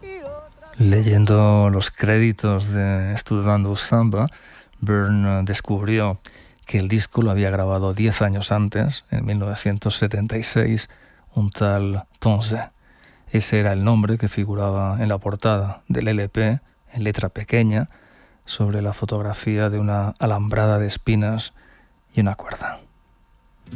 Leyendo los créditos de Estudiando Samba, Byrne descubrió que el disco lo había grabado 10 años antes, en 1976, un tal Tonze. Ese era el nombre que figuraba en la portada del LP, en letra pequeña, sobre la fotografía de una alambrada de espinas y una cuerda.